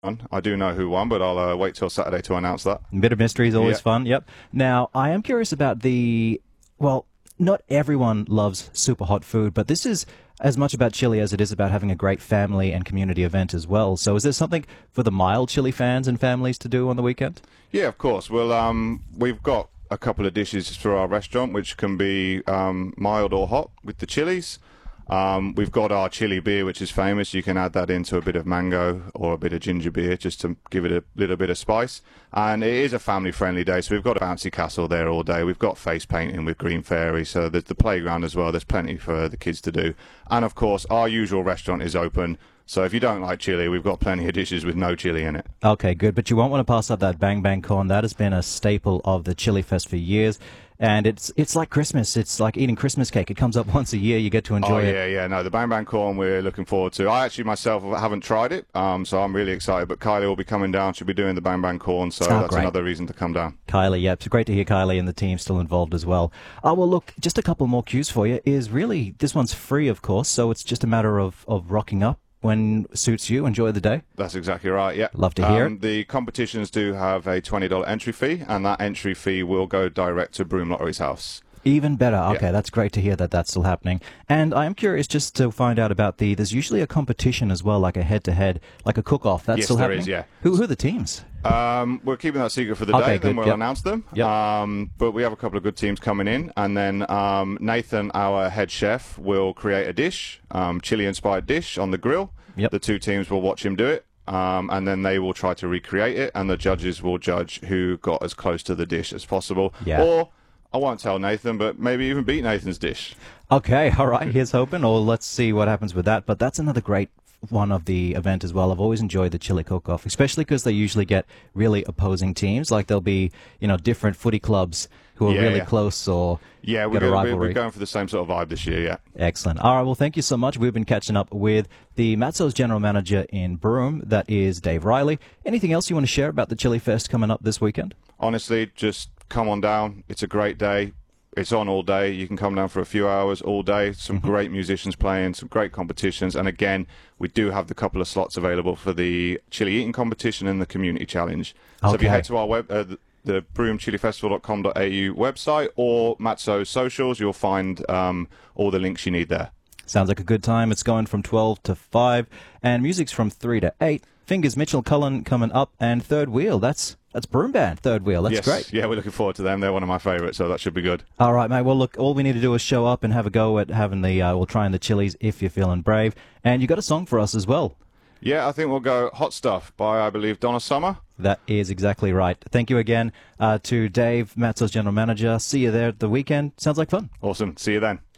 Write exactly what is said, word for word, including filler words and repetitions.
I do know who won, but I'll uh, wait till Saturday to announce that. A bit of mystery is always Yeah. fun. Yep. Now, I am curious about the, well, not everyone loves super hot food, but this is as much about chili as it is about having a great family and community event as well. So is there something for the mild chili fans and families to do on the weekend? Yeah, of course. Well, um, we've got a couple of dishes for our restaurant, which can be um, mild or hot with the chilies. Um, we've got our chili beer, which is famous. You can add that into a bit of mango or a bit of ginger beer just to give it a little bit of spice. And it is a family-friendly day, so we've got a bouncy castle there all day. We've got face painting with green fairy, so there's the playground as well. There's plenty for the kids to do. And, of course, our usual restaurant is open. So if you don't like chili, we've got plenty of dishes with no chili in it. Okay, good. But you won't want to pass up that Bang Bang corn. That has been a staple of the Chili Fest for years. And it's it's like Christmas. It's like eating Christmas cake. It comes up once a year. You get to enjoy oh, it. yeah, yeah. No, the Bang Bang corn we're looking forward to. I actually myself haven't tried it, um, so I'm really excited. But Kylie will be coming down. She'll be doing the Bang Bang corn, so Oh, that's great. another reason to come down. Kylie, yeah. It's great to hear Kylie and the team still involved as well. Oh, well, look, just a couple more cues for you. Is really, this one's free, of course, so it's just a matter of, of rocking up when suits you. Enjoy the day. That's exactly right, yeah. Love to hear um, it. The competitions do have a twenty dollars entry fee, and that entry fee will go direct to Broome Lottery's house. Even better. Okay, Yeah. that's great to hear that that's still happening. And I am curious just to find out about the, there's usually a competition as well, like a head-to-head, like a cook-off. That's Yes, still there happening? is, yeah. Who, who are the teams? Um, we're keeping that secret for the Okay, day, good, then we'll yep. announce them. Yep. Um, but we have a couple of good teams coming in, and then um, Nathan, our head chef, will create a dish, um, chili-inspired dish on the grill. Yep. The two teams will watch him do it, um, and then they will try to recreate it, and the judges will judge who got as close to the dish as possible. Yeah. Or, I won't tell Nathan, but maybe even beat Nathan's dish. Okay, all right, here's hoping, or let's see what happens with that. But that's another great one of the event as well. I've always enjoyed the chili cook-off, especially because they usually get really opposing teams. Like there'll be, you know, different footy clubs who are Yeah, really yeah. close or Yeah, we're, get a go- we're, rivalry. we're going for the same sort of vibe this year, yeah. Excellent. All right, well, thank you so much. We've been catching up with the Matzo's general manager in Broome. That is Dave Riley. Anything else you want to share about the Chili Fest coming up this weekend? Honestly, just come on down. It's a great day. It's on all day. You can come down for a few hours all day. Some Mm-hmm. great musicians playing, some great competitions. And again, we do have the couple of slots available for the chili eating competition and the community challenge. So if you Okay. head to our web, uh, the, the broome chili festival dot com dot a u website or Matzo's socials, you'll find um, all the links you need there. Sounds like a good time. It's going from twelve to five, and music's from three to eight. Fingers Mitchell Cullen coming up, and Third Wheel. That's that's Broome Band, Third Wheel. That's yes. great. Yeah, we're looking forward to them. They're one of my favourites, so that should be good. All right, mate. Well, look, all we need to do is show up and have a go at having the, uh, we'll try in the chilies if you're feeling brave. And you got a song for us as well. Yeah, I think we'll go Hot Stuff by, I believe, Donna Summer. That is exactly right. Thank you again uh, to Dave, Matzo's general manager. See you there at the weekend. Sounds like fun. Awesome. See you then.